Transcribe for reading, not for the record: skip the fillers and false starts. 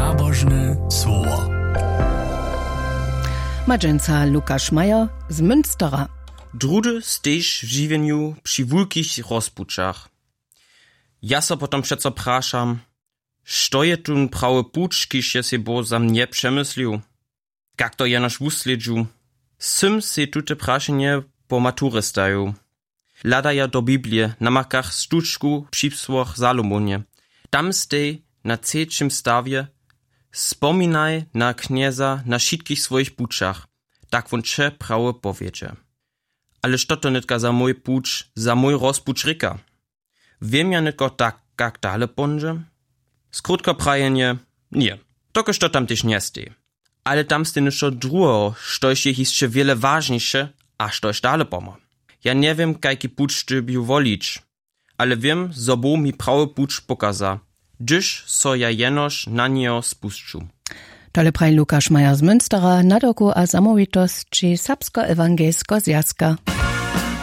Nabożny słowo. Madżęca Lukasz Majer z Münstera. Drudy stejsz w żywieniu przy wulkich rozpuczach. Ja so potom przeco praszam, što je tun prawy pucz, kiż je se bo za mnie przemyslił? Jak to jenoż wusledżu? Sym se tute praszenie po maturę staju. Lada ja do Biblię na makach stuczku przy psłoch Salomonie. Tam stej na trzecim stawie spominaj na knieza na wszystkich swoich puczach, tak won cze prawo powiedzie. Ale što to netka za mój pucz, za mój rozpucz ryka? Wiem ja netko tak, jak dale ponže? Skrótko prajenie, nie. Toko što tam też nie stej. Ale tam stej nešto drugo, štož je jeszcze wiele ważniejsze, a štož dale pomo. Ja nie wiem, jaki pucz ty biu wolić, ale wiem, zo bo mi prawy pucz pokaza, gdyż so ja jenoż na niego spuszczu. Tole praj Lukasz Majer z Münstera, na doku a samowitost či Serbsko-ewangelsko zjazka.